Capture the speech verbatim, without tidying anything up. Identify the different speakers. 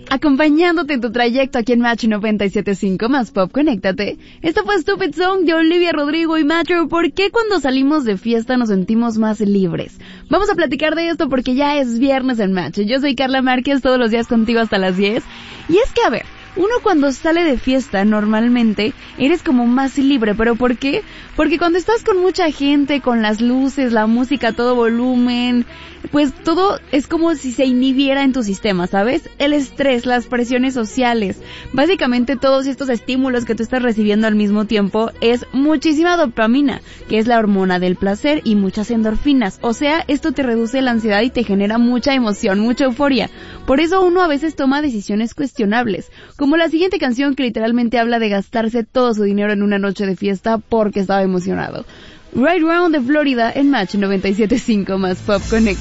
Speaker 1: acompañándote en tu trayecto aquí en Match noventa y siete punto cinco más Pop, conéctate. Esto fue Stupid Song de Olivia Rodrigo y Matthew. ¿Por qué cuando salimos de fiesta nos sentimos más libres? Vamos a platicar de esto porque ya es viernes en Match. Yo soy Carla Márquez, todos los días contigo hasta las diez. Y es que, a ver, uno cuando sale de fiesta normalmente eres como más libre, ¿pero por qué? Porque cuando estás con mucha gente, con las luces, la música a todo volumen, pues todo es como si se inhibiera en tu sistema, ¿sabes? El estrés, las presiones sociales, básicamente todos estos estímulos que tú estás recibiendo al mismo tiempo es muchísima dopamina, que es la hormona del placer, y muchas endorfinas. O sea, esto te reduce la ansiedad y te genera mucha emoción, mucha euforia. Por eso uno a veces toma decisiones cuestionables, como la siguiente canción que literalmente habla de gastarse todo su dinero en una noche de fiesta porque estaba emocionado. Right Round de Florida en Match noventa y siete punto cinco más Pop Connect.